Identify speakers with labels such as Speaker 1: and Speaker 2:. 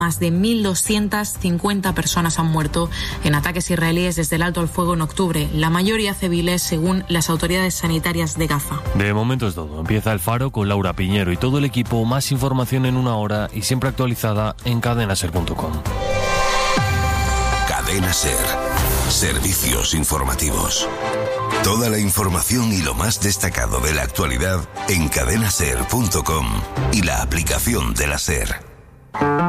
Speaker 1: Más de 1.250 personas han muerto en ataques israelíes desde el alto al fuego en octubre, la mayoría civiles según las autoridades sanitarias de Gaza.
Speaker 2: De momento es todo. Empieza El Faro con Laura Piñero y todo el equipo. Más información en una hora y siempre actualizada en cadenaser.com.
Speaker 3: Cadena Ser. Servicios informativos. Toda la información y lo más destacado de la actualidad en cadenaser.com y la aplicación de la Ser.